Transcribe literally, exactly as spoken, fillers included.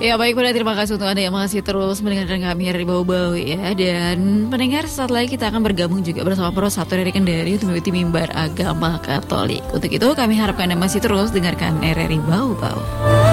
Ya baik, pada terima kasih untuk Anda yang masih terus mendengarkan kami dari Bau-Bau ya. Dan pendengar, saat lagi kita akan bergabung juga bersama Prosator dari Kendari untuk mengikuti mimbar agama Katolik. Untuk itu kami harapkan Anda masih terus dengarkan R R I Bau-Bau.